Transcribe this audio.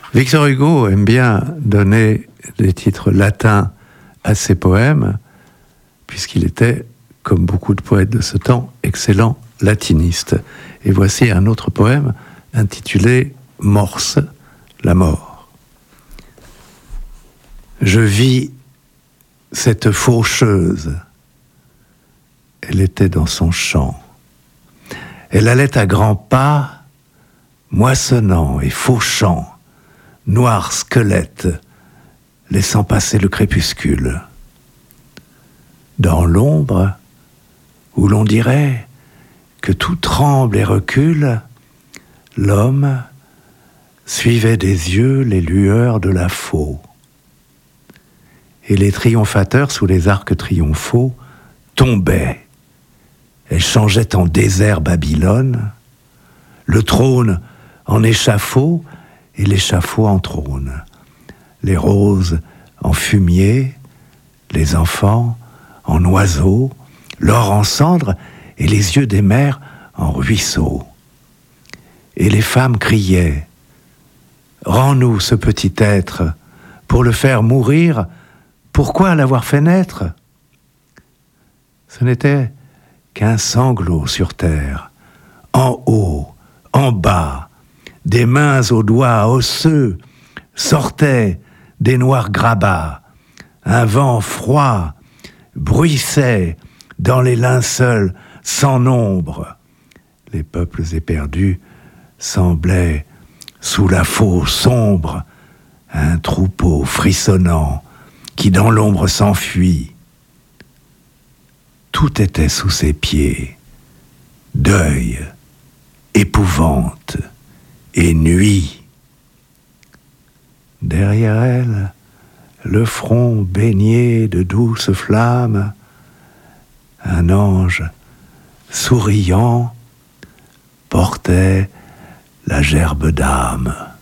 Victor Hugo aime bien donner des titres latins à ses poèmes, puisqu'il était, comme beaucoup de poètes de ce temps, excellent latiniste. Et voici un autre poème intitulé « Morse, la mort ». Je vis cette faucheuse. Elle était dans son champ. Elle allait à grands pas, moissonnant et fauchant, noir squelette, laissant passer le crépuscule. Dans l'ombre, où l'on dirait que tout tremble et recule, l'homme suivait des yeux les lueurs de la faux. Et les triomphateurs sous les arcs triomphaux tombaient. Elle changeait en désert Babylone, le trône en échafaud et l'échafaud en trône, les roses en fumier, les enfants en oiseaux, l'or en cendres et les yeux des mers en ruisseaux. Et les femmes criaient « Rends-nous ce petit être, pour le faire mourir, pourquoi l'avoir fait naître ?» Ce n'était qu'un sanglot sur terre, en haut, en bas, des mains aux doigts osseux, sortaient des noirs grabats, un vent froid bruissait dans les linceuls sans nombre. Les peuples éperdus semblaient, sous la faux sombre, un troupeau frissonnant qui dans l'ombre s'enfuit. Tout était sous ses pieds, deuil, épouvante et nuit. Derrière elle, le front baigné de douces flammes, un ange souriant portait la gerbe d'âme.